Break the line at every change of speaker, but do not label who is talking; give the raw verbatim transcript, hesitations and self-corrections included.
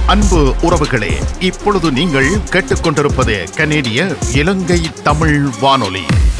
அன்பு உறவுகளே, இப்பொழுது நீங்கள் கேட்டுக்கொண்டிருப்பது கனேடிய இலங்கை தமிழ் வானொலி.